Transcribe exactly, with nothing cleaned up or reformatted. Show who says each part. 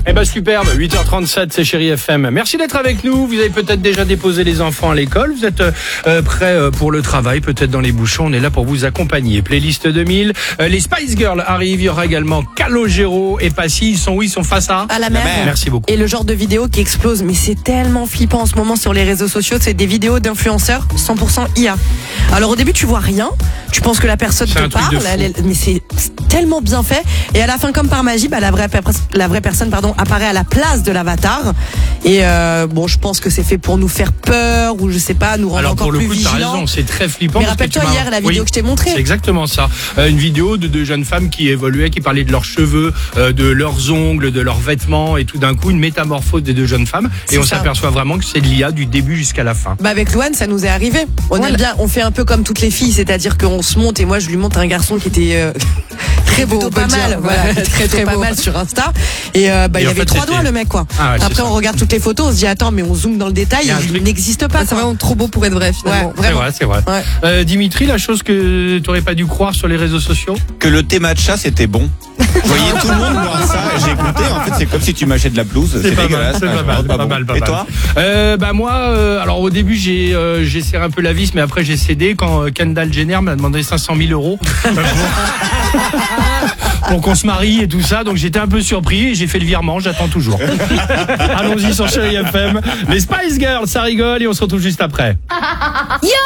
Speaker 1: Eh ben superbe, huit heures trente-sept, c'est Chérie F M. Merci d'être avec nous. Vous avez peut-être déjà déposé les enfants à l'école. Vous êtes euh, prêts pour le travail, peut-être dans les bouchons. On est là pour vous accompagner. Playlist deux mille. Euh, les Spice Girls arrivent. Il y aura également Calogero et Passy. Ils sont où? Ils sont face à
Speaker 2: à la mer.
Speaker 1: Merci beaucoup.
Speaker 2: Et le genre de vidéo qui explose. Mais c'est tellement flippant en ce moment sur les réseaux sociaux. C'est des vidéos d'influenceurs cent pour cent I A. Alors au début, tu vois rien. Tu penses que la personne
Speaker 1: C'est
Speaker 2: te
Speaker 1: un truc de
Speaker 2: parle.
Speaker 1: fou.
Speaker 2: Elle est- mais c'est tellement bien fait. Et à la fin, comme par magie, bah, la vraie, per- la vraie personne pardon, apparaît à la place de l'avatar. Et euh, bon, je pense que c'est fait pour nous faire peur ou je sais pas, nous rendre
Speaker 1: Alors
Speaker 2: encore
Speaker 1: pour le
Speaker 2: plus
Speaker 1: coup, t'as
Speaker 2: vigilants.
Speaker 1: raison, c'est très flippant.
Speaker 2: Mais
Speaker 1: parce que tu
Speaker 2: rappelle-toi
Speaker 1: m'as-
Speaker 2: hier la vidéo
Speaker 1: Oui,
Speaker 2: que je t'ai montrée.
Speaker 1: C'est exactement ça. Euh, une vidéo de deux jeunes femmes qui évoluaient, qui parlaient de leurs cheveux, euh, de leurs ongles, de leurs vêtements, et tout d'un coup une métamorphose des deux jeunes femmes. Et
Speaker 2: C'est
Speaker 1: on
Speaker 2: ça.
Speaker 1: s'aperçoit vraiment que c'est de l'I A du début jusqu'à la fin.
Speaker 2: Bah avec Louane, ça nous est arrivé. On
Speaker 3: Ouais,
Speaker 2: aime bien, on fait un peu comme toutes les filles, c'est-à-dire qu'on se monte et moi je lui montre un garçon qui était euh, très beau,
Speaker 3: Plutôt
Speaker 2: pas
Speaker 3: on peut
Speaker 2: mal,
Speaker 3: dire,
Speaker 2: voilà,
Speaker 3: ouais,
Speaker 2: très
Speaker 3: très,
Speaker 2: très
Speaker 3: très
Speaker 2: pas
Speaker 3: beau.
Speaker 2: mal sur Insta. Et euh, bah
Speaker 1: Et
Speaker 2: il
Speaker 1: en
Speaker 2: avait
Speaker 1: fait,
Speaker 2: trois
Speaker 1: c'était-
Speaker 2: doigts le mec quoi.
Speaker 1: Ah ouais, c'est
Speaker 2: Après
Speaker 1: ça.
Speaker 2: on regarde toutes les photos, on se dit attends mais on zoome dans le détail,
Speaker 1: Il y a un
Speaker 2: il
Speaker 1: truc-
Speaker 2: n'existe pas.
Speaker 3: Ah, c'est
Speaker 2: quoi.
Speaker 3: vraiment trop beau pour être vrai finalement.
Speaker 2: Ouais,
Speaker 1: C'est
Speaker 2: vraiment.
Speaker 1: vrai, c'est vrai.
Speaker 2: Ouais.
Speaker 1: Euh, Dimitri, la chose que tu n'aurais pas dû croire sur les réseaux sociaux?
Speaker 4: Que le thé matcha c'était bon. Je voyais tout le monde boire ça. J'ai écouté. En fait, c'est comme si tu m'achètes de la pelouse. C'est
Speaker 1: pas mal,
Speaker 4: dégueulasse.
Speaker 1: c'est
Speaker 4: Ah,
Speaker 1: pas
Speaker 4: je
Speaker 1: mal,
Speaker 4: vois,
Speaker 1: pas
Speaker 4: bon.
Speaker 1: mal, pas
Speaker 4: Et
Speaker 1: mal.
Speaker 4: toi?
Speaker 1: euh, Bah moi, euh, alors au début j'ai euh, j'ai serré un peu la vis, mais après j'ai cédé quand euh, Kendall Jenner m'a demandé cinq cent mille euros pour qu'on se marie et tout ça. Donc j'étais un peu surpris et j'ai fait le virement. J'attends toujours. Allons-y sur Chérie F M. Les Spice Girls, ça rigole et on se retrouve juste après.